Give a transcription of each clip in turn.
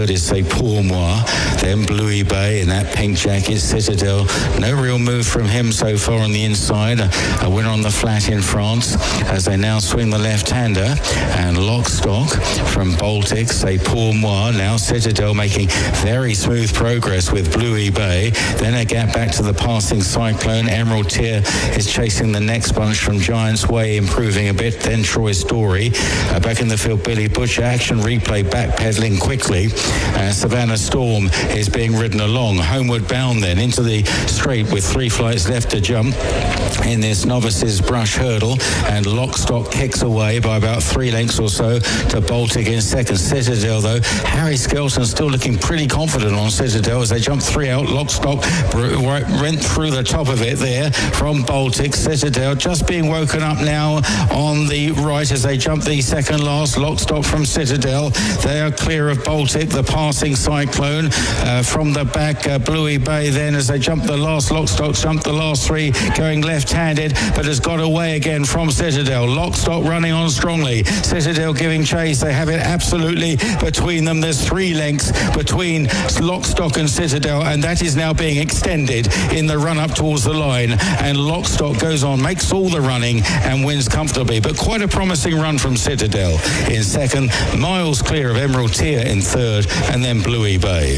is Say Pour Moi, then Bluey Bay in that pink jacket, Citadel. No real move from him so far on the inside. A winner on the flat in France as they now swing the left-hander. And Lockstock from Baltic, Say Pour Moi. Now Citadel making very smooth progress with Bluey Bay. Then a gap back to the passing Cyclone. Emerald Tear is chasing the next bunch from Giants Way, improving a bit. Then Troy Story. Back in the field, Billy Butcher. Action Replay backpedaling quickly. Savannah Storm is being ridden along, homeward bound then into the straight with 3 flights left to jump in this novices brush hurdle, and Lockstock kicks away by about 3 lengths or so to Baltic in second. Citadel though, Harry Skelton still looking pretty confident on Citadel as they jump 3 out. Lockstock went through the top of it there from Baltic. Citadel just being woken up now on the right as they jump the second last. Lockstock from Citadel, they are clear of Baltic, the passing Cyclone from the back. Bluey Bay then as they jump the last. Lockstock jumped the last 3 going left-handed but has got away again from Citadel. Lockstock running on strongly, Citadel giving chase. They have it absolutely between them. There's 3 lengths between Lockstock and Citadel, and that is now being extended in the run up towards the line, and Lockstock goes on, makes all the running and wins comfortably. But quite a promising run from Citadel in second, miles clear of Emerald Tear in third, and then Bluey Bay.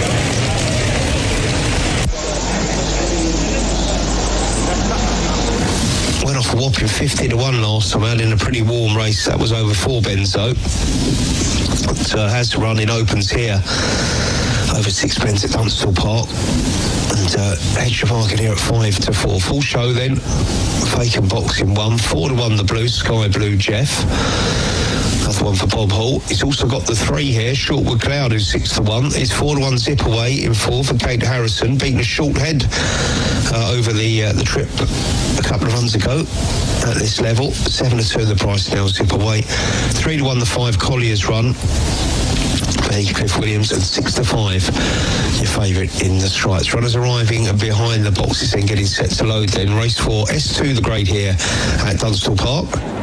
Went off a whopping 50 to 1 last time out in a pretty warm race. That was over 4 bends though. But has to run in opens here. Over 6 bends at Dunstall Park. And Hedge Market here at 5 to 4. Full show then. Fake and Boxing 1. 4 to 1 the Blue, Sky Blue Jeff. Another one for Bob Hall. He's also got the 3 here, Shortwood Cloud, who's 6 to 1. It's 4 to 1 Zip Away in 4 for Kate Harrison, beating a short head over the trip a couple of runs ago at this level. 7 to 2 the price now, Zip Away. 3 to 1 the 5 Collier's Run for Heathcliff Williams, and 6 to 5 your favourite in the Stripes. Runners arriving behind the boxes then getting set to load then. Race 4, S2 the grade here at Dunstall Park.